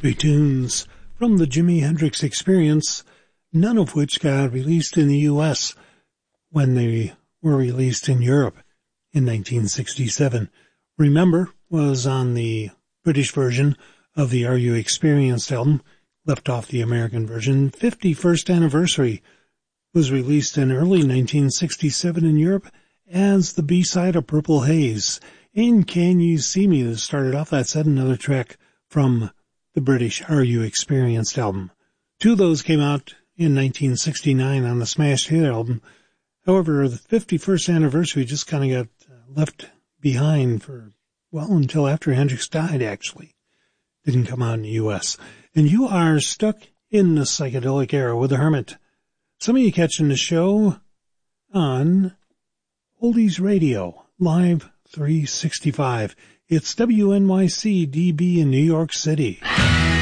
Three tunes from the Jimi Hendrix Experience, none of which got released in the U.S. when they were released in Europe in 1967. Remember was on the British version of the Are You Experienced album, left off the American version. 51st Anniversary was released in early 1967 in Europe as the B-side of Purple Haze. And Can You See Me that started off that set, another track from the British Are You Experienced album. Two of those came out in 1969 on the Smash Hit album. However, the 51st Anniversary just kind of got left behind for, well, until after Hendrix died, actually. Didn't come out in the U.S. And you are stuck in the psychedelic era with the Hermit. Some of you catching the show on Oldies Radio, Live 365. It's WNYC DB in New York City.